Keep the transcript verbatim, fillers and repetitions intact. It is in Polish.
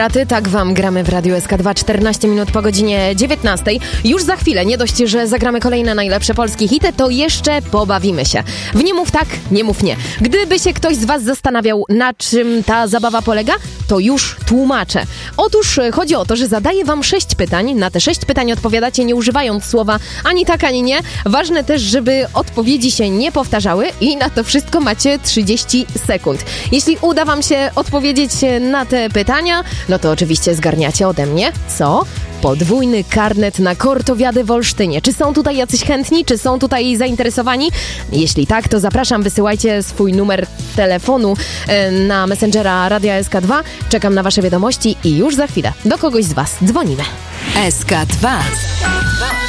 A ty, tak wam gramy w Radiu S K dwa, czternaście minut po godzinie dziewiętnastej. Już za chwilę, nie dość, że zagramy kolejne najlepsze polskie hity, to jeszcze pobawimy się. W Nie mów tak, nie mów nie. Gdyby się ktoś z was zastanawiał, na czym ta zabawa polega, to już tłumaczę. Otóż chodzi o to, że zadaję wam sześć pytań. Na te sześć pytań odpowiadacie nie używając słowa ani tak, ani nie. Ważne też, żeby odpowiedzi się nie powtarzały i na to wszystko macie trzydzieści sekund. Jeśli uda wam się odpowiedzieć na te pytania, no to oczywiście zgarniacie ode mnie, co? Podwójny karnet na Kortowiady w Olsztynie. Czy są tutaj jacyś chętni? Czy są tutaj zainteresowani? Jeśli tak, to zapraszam, wysyłajcie swój numer telefonu na Messengera Radia S K dwa. Czekam na wasze wiadomości i już za chwilę do kogoś z was dzwonimy. S K dwa.